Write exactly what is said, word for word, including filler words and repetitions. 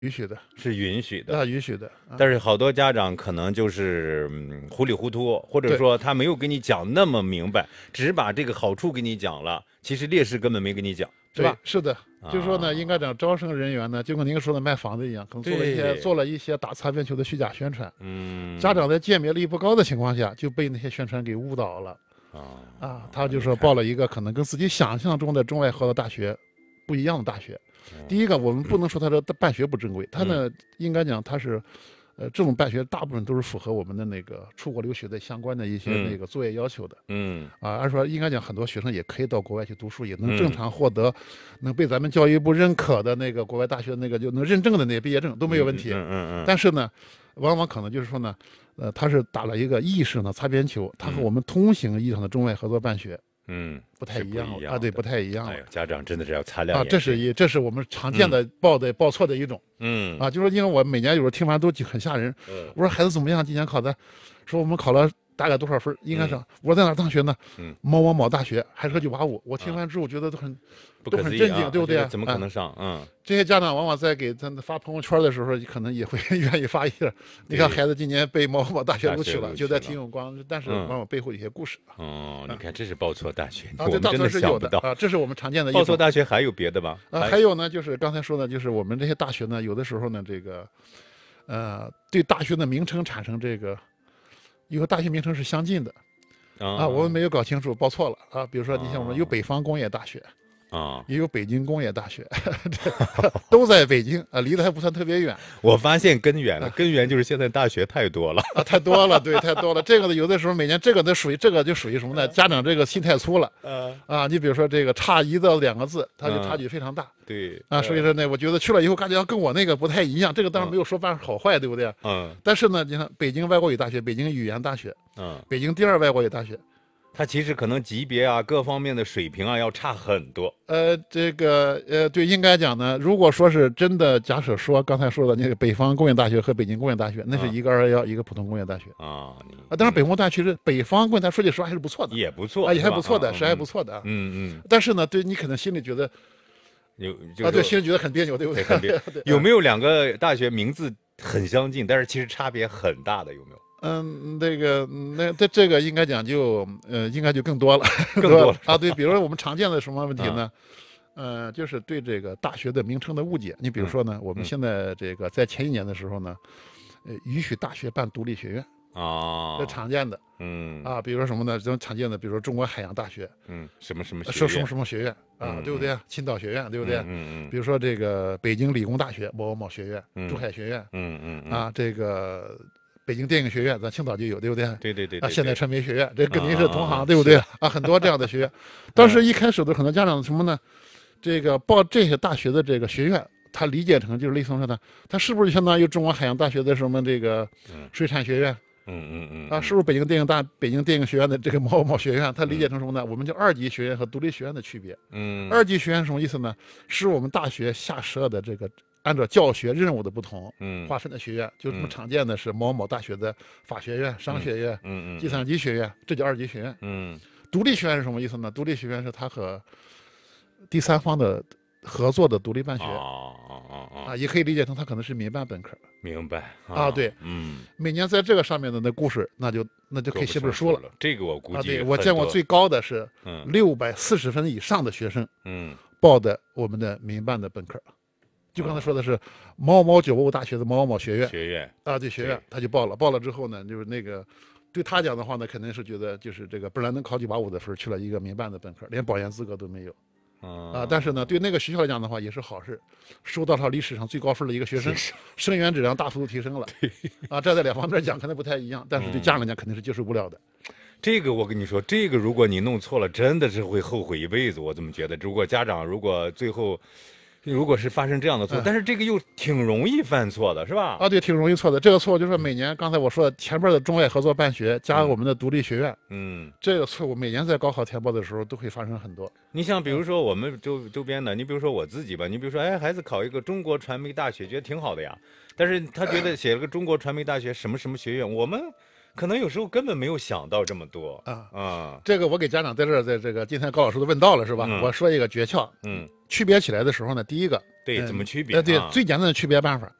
允许的， 是允许的啊，允许的。啊、 但是好多家长可能就是嗯糊里糊涂，或者说他没有跟你讲那么明白，只把这个好处给你讲了，其实劣势根本没跟你讲，是吧？ 是的， 啊、 就是说呢，应该讲招生人员呢，就跟您说的卖房子一样，可能做了一些做了一些打擦边球的虚假宣传。 嗯， 家长在鉴别力不高的情况下，就被那些宣传给误导了。啊啊，他就说报了一个可能跟自己想象中的中外合作大学不一样的大学。第一个，我们不能说他的办学不正规，他呢应该讲他是，呃，这种办学大部分都是符合我们的那个出国留学的相关的一些那个作业要求的。 嗯啊，按说应该讲很多学生也可以到国外去读书，也能正常获得，能被咱们教育部认可的那个国外大学那个就能认证的那些毕业证都没有问题。 嗯嗯嗯。 但是呢，往往可能就是说呢，呃，他是打了一个意识呢擦边球，他和我们通行意义上的中外合作办学。 嗯， 不太一样了啊，对，不太一样了。 哎呀，家长真的是要擦亮啊，这是一，这是我们常见的报的、嗯、报错的一种。 嗯， 啊，就是因为我每年有时候听完都很吓人。嗯，我说孩子怎么样？今年考的，说我们考了大概多少分？应该是、嗯、我说在哪上学呢？嗯，某某某大学，还是个九八五。我听完之后觉得都很、啊、都很震惊， 啊、 对不对？ 怎么可能上？嗯， 这些家长往往在给他发朋友圈的时候，可能也会愿意发一下。你看孩子今年被某某大学录取了，就在挺有光，但是往往背后有些故事。 哦、嗯，你看这是报错大学， 啊， 我们真的想不到啊，这是我们常见的。 报错大学还有别的吧？ 啊，还有呢，就是刚才说的，就是我们这些大学呢，有的时候呢，这个，呃，对大学的名称产生这个，因为大学名称是相近的。啊，我们没有搞清楚，报错了啊。比如说，你像我们有北方工业大学，啊，也有北京工业大学，都在北京啊，离得还不算特别远。 我发现根源了，根源就是现在大学太多了啊，太多了，对，太多了。这个呢，有的时候每年这个都属于这个就属于什么呢？家长这个心太粗了。啊，你比如说这个差一到两个字，它就差距非常大。 对啊，所以说呢，我觉得去了以后感觉跟我那个不太一样。这个当然没有说办好坏，对不对？嗯。但是呢，你看北京外国语大学、北京语言大学，嗯，北京第二外国语大学。 它其实可能级别啊，各方面的水平啊，要差很多。 呃，这个呃，对，应该讲呢，如果说是真的，假设说刚才说的那个北方工业大学和北京工业大学，那是一个二幺幺，一个普通工业大学啊。啊，当然北工大其实北方工业大学说句实话还是不错的， 也不错啊，也还不错的，是还不错的。 嗯嗯。 但是呢，对你可能心里觉得有啊，对，心里觉得很别扭，对不对？ 很别扭。有没有两个大学名字很相近，但是其实差别很大的？有没有？ 嗯，那个，那这这个应该讲就，呃，应该就更多了， 更多了啊。对，比如说我们常见的什么问题呢？嗯、呃，就是对这个大学的名称的误解。你比如说呢，嗯、我们现在这个在前一年的时候呢，呃，允许大学办独立学院啊， 这常见的。嗯啊，比如说什么呢？这种常见的，比如说中国海洋大学， 嗯，什么什么学说什么什么学院啊， 嗯、 对不对？青岛学院，对不对？ 嗯嗯。 比如说这个北京理工大学某某某学院，珠海学院， 嗯嗯嗯。 啊，这个。北京电影学院，咱青岛就有，对不对？ 对对对啊，现代传媒学院，这跟您是同行，对不对？啊，很多这样的学院。当时一开始的很多家长什么呢？这个报这些大学的这个学院，他理解成就是类似说的，他是不是相当于中国海洋大学的什么这个水产学院？ 嗯嗯嗯。 啊，是不是北京电影大北京电影学院的这个某某学院？他理解成什么呢？我们叫二级学院和独立学院的区别。嗯。二级学院是什么意思呢？是我们大学下设的这个。按照教学任务的不同，嗯，划分的学院，就这么常见的是某某大学的法学院、商学院、嗯嗯、计算机学院，这叫二级学院。嗯，独立学院是什么意思呢？独立学院是它和第三方的合作的独立办学。哦哦哦啊，也可以理解成它可能是民办本科。 明白啊，啊对，嗯，每年在这个上面的那故事，那就那就可以写本书了。 这个我估计啊， 对我见过最高的是六百四十分以上的学生，嗯，报的我们的民办的本科。就刚才说的是某某九八五大学的某某某学院， 学院啊，对学院，他就报了，报了之后呢，就是那个对他讲的话呢，肯定是觉得就是这个本来能考九八五的分，去了一个民办的本科，连保研资格都没有，啊，但是呢，对那个学校来讲的话也是好事，收到他历史上最高分的一个学生，生源质量大幅度提升了，啊，这在两方面讲可能不太一样，但是对家长来讲肯定是接受不了的。 这个我跟你说，这个如果你弄错了，真的是会后悔一辈子。我这么觉得，如果家长如果最后。如果是发生这样的错，嗯、但是这个又挺容易犯错的，是吧？ 啊，对，挺容易错的。这个错误就是每年刚才我说的前边的中外合作办学加我们的独立学院，嗯，这个错误每年在高考填报的时候都会发生很多。 你像比如说我们周周边的，你比如说我自己吧，你比如说，哎，孩子考一个中国传媒大学，觉得挺好的呀，但是他觉得写了个中国传媒大学什么什么学院，我们可能有时候根本没有想到这么多啊啊。 这个我给家长在这儿，在这个今天高老师都问到了是吧？ 嗯、 我说一个诀窍， 嗯， 区别起来的时候呢，第一个， 对， 嗯、 怎么区别？ 呃，对， 啊、 最简单的区别办法